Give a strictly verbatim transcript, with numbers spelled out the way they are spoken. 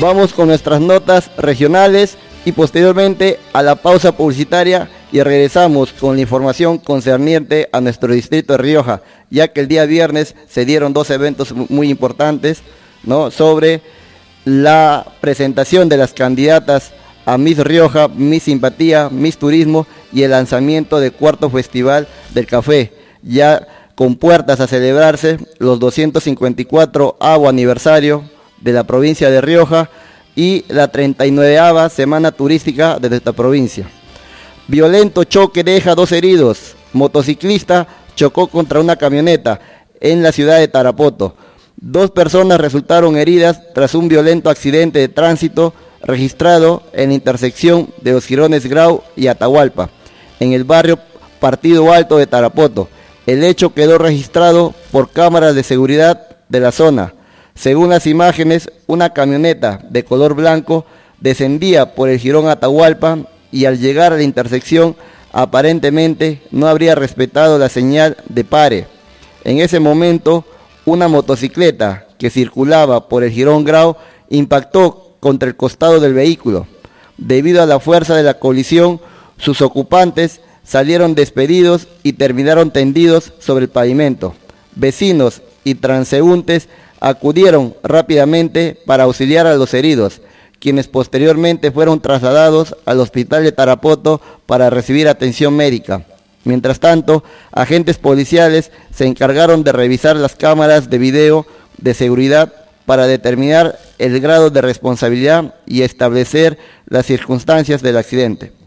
Vamos con nuestras notas regionales y posteriormente a la pausa publicitaria y regresamos con la información concerniente a nuestro distrito de Rioja, ya que el día viernes se dieron dos eventos muy importantes, ¿no?, sobre la presentación de las candidatas a Miss Rioja, Miss Simpatía, Miss Turismo y el lanzamiento del cuarto Festival del Café, ya con puertas a celebrarse los doscientos cincuenta y cuatro aniversario de la provincia de Rioja y la treinta y nueve semana turística de esta provincia. Violento choque deja dos heridos. Motociclista chocó contra una camioneta en la ciudad de Tarapoto. Dos personas resultaron heridas tras un violento accidente de tránsito registrado en la intersección de los jirones Grau y Atahualpa, en el barrio Partido Alto de Tarapoto. El hecho quedó registrado por cámaras de seguridad de la zona. Según las imágenes, una camioneta de color blanco descendía por el jirón Atahualpa y al llegar a la intersección aparentemente no habría respetado la señal de pare. En ese momento, una motocicleta que circulaba por el jirón Grau impactó contra el costado del vehículo. Debido a la fuerza de la colisión, sus ocupantes salieron despedidos y terminaron tendidos sobre el pavimento. Vecinos y transeúntes acudieron rápidamente para auxiliar a los heridos, quienes posteriormente fueron trasladados al hospital de Tarapoto para recibir atención médica. Mientras tanto, agentes policiales se encargaron de revisar las cámaras de video de seguridad para determinar el grado de responsabilidad y establecer las circunstancias del accidente.